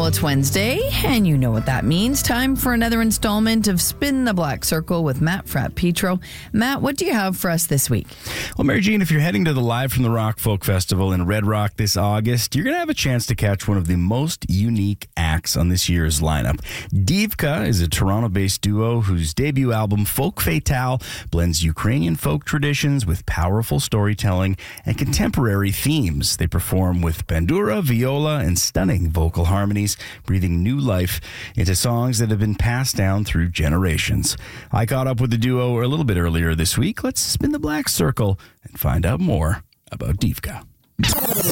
Well, it's Wednesday, and you know what that means. Time for another installment of Spin the Black Circle with Matt Fratt Petro. Matt, what do you have for us this week? Well, Mary Jean, if you're heading to the Live from the Rock Folk Festival in Red Rock this August, you're going to have a chance to catch one of the most unique acts on this year's lineup. Divka is a Toronto-based duo whose debut album, Folk Fatale, blends Ukrainian folk traditions with powerful storytelling and contemporary themes. They perform with bandura, viola, and stunning vocal harmonies, breathing new life into songs that have been passed down through generations. I caught up with the duo a little bit earlier this week. Let's spin the black circle and find out more about Divka.